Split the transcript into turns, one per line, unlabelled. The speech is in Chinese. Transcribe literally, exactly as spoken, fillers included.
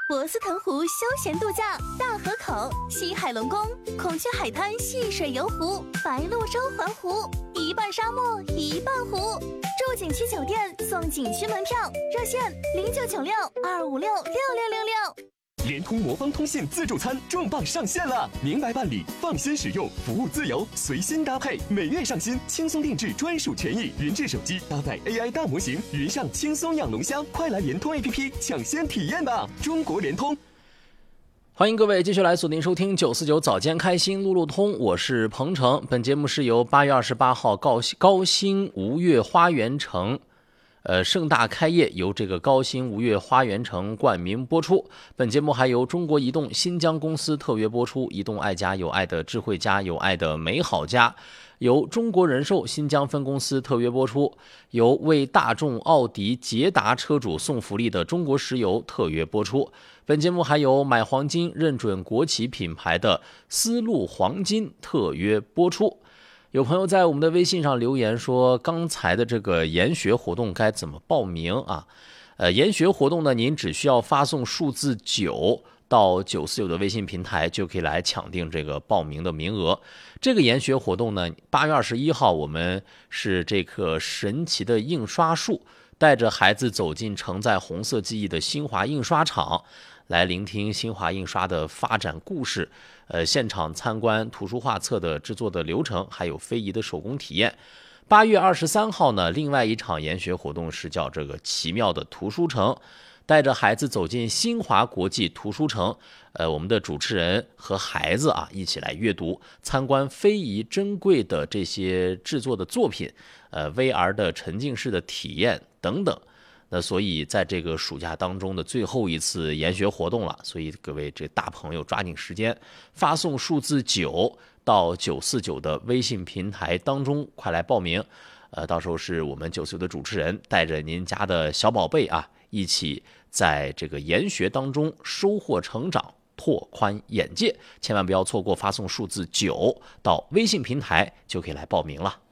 博斯腾湖休闲度假、大河口、西海龙宫、孔雀海滩戏水游湖、白鹭洲环湖，一半沙漠一半湖。住景区酒店送景区门票，热线零九九六二五六六六六六。
联通魔方通信自助餐重磅上线了，明白办理，放心使用，服务自由，随心搭配，每月上新，轻松定制专属权益，云智手机搭载 A I 大模型，云上轻松养龙虾，快来联通 A P P 抢先体验吧！中国联通。
欢迎各位继续来锁定收听九四九早间开心路路通，我是鹏程。本节目是由八月二十八号高高新吴越花园城呃，盛大开业，由这个高新吴越花园城冠名播出。本节目还由中国移动新疆公司特约播出。移动爱家，有爱的智慧家，有爱的美好家。由中国人寿新疆分公司特约播出。由为大众奥迪捷达车主送福利的中国石油特约播出。本节目还有买黄金认准国企品牌的丝路黄金特约播出。有朋友在我们的微信上留言说，刚才的这个研学活动该怎么报名啊？呃，研学活动呢，您只需要发送数字九到九四九的微信平台，就可以来抢定这个报名的名额。这个研学活动呢，八月二十一号我们是这棵神奇的印刷树，带着孩子走进承载红色记忆的新华印刷厂，来聆听新华印刷的发展故事。呃，现场参观图书画册的制作的流程，还有非遗的手工体验。八月二十三号呢，另外一场研学活动是叫这个奇妙的图书城，带着孩子走进新华国际图书城。呃，我们的主持人和孩子啊一起来阅读，参观非遗珍贵的这些制作的作品，呃 V R 的沉浸式的体验等等。那所以在这个暑假当中的最后一次研学活动了，所以各位这大朋友抓紧时间，发送数字九到九四九的微信平台当中，快来报名。呃，到时候是我们九四九的主持人带着您家的小宝贝啊，一起在这个研学当中收获成长，拓宽眼界，千万不要错过发送数字九到微信平台就可以来报名了。